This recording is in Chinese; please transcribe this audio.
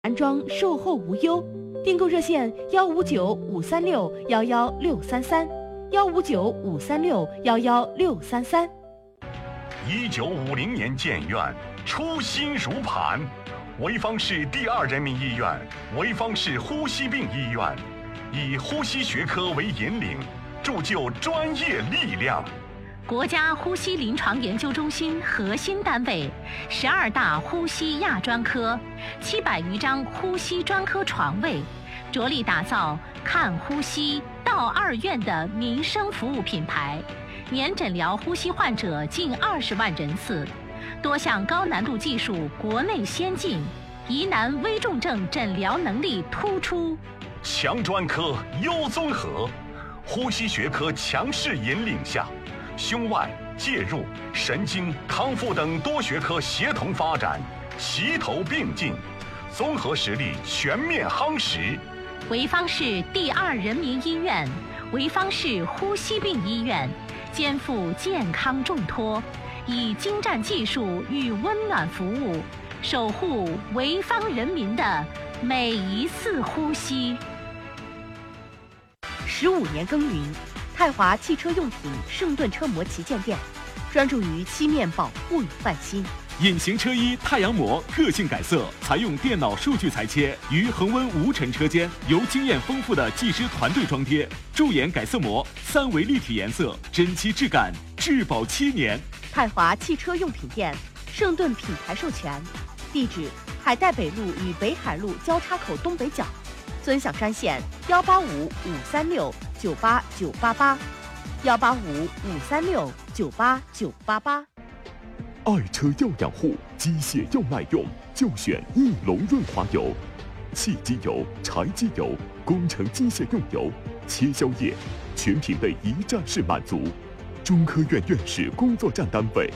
安装售后无忧，订购热线159-536-11633，159-536-11633。 1950年建院，初心如磐。潍坊市第2人民医院、潍坊市呼吸病医院，以呼吸学科为引领，铸就专业力量。 国家呼吸临床研究中心核心单位，12大呼吸亚专科，700余张呼吸专科床位，着力打造看呼吸到2院的民生服务品牌，年诊疗呼吸患者近20万人次，多项高难度技术国内先进，疑难危重症诊疗能力突出， 强专科优综合，呼吸学科强势引领下，胸外、介入、神经、康复等多学科协同发展，齐头并进，综合实力全面夯实。 潍坊市第2人民医院、潍坊市呼吸病医院肩负健康重托，以精湛技术与温暖服务，守护潍坊人民的每一次呼吸。 15年耕耘，泰华汽车用品圣盾车模旗舰店，专注于漆面保护与换新。 隐形车衣太阳膜个性改色，采用电脑数据裁切，于恒温无尘车间由经验丰富的技师团队装贴，驻颜改色膜3维立体颜色，真漆质感，质保7年。 泰华汽车用品店，圣盾品牌授权，地址：海岱北路与北海路交叉口东北角，尊享专线185-536-98988，185-536-98988。 爱车要养护，机械要耐用，就选翼龙润滑油。汽机油、柴机油、工程机械用油、切削液，全品类一站式满足。中科院院士工作站单位